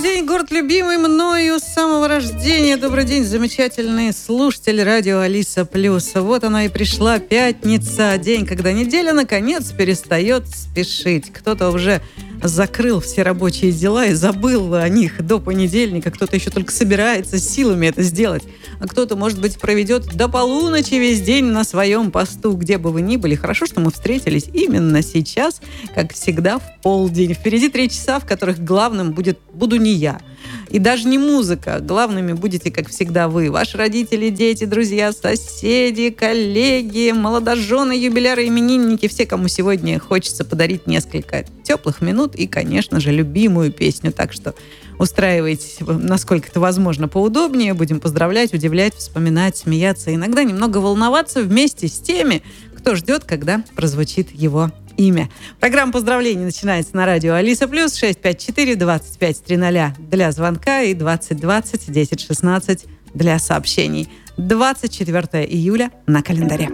День, город любимый мною с самого рождения. Добрый день, замечательные слушатели радио Алиса Плюс. Вот она и пришла, пятница, день, когда неделя наконец перестает спешить. Кто-то уже закрыл все рабочие дела и забыл о них до понедельника. Кто-то еще только собирается с силами это сделать. А кто-то, может быть, проведет до полуночи весь день на своем посту, где бы вы ни были. Хорошо, что мы встретились именно сейчас, как всегда, в полдень. Впереди 3 часа, в которых главным буду не я. И даже не музыка. Главными будете, как всегда, вы. Ваши родители, дети, друзья, соседи, коллеги, молодожены, юбиляры, именинники. Все, кому сегодня хочется подарить несколько теплых минут и, конечно же, любимую песню. Так что устраивайтесь, насколько это возможно, поудобнее. Будем поздравлять, удивлять, вспоминать, смеяться. Иногда немного волноваться вместе с теми, кто ждет, когда прозвучит его имя. Программа поздравлений начинается на радио Алиса Плюс 654-25-00 для звонка и 2020-10-16 для сообщений. 24 июля на календаре.